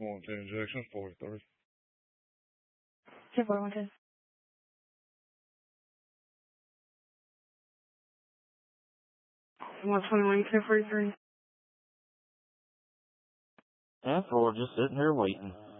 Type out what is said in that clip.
110 injections, 43. 10-4, 110. 121, 10-43. 10-4, just sitting here waiting.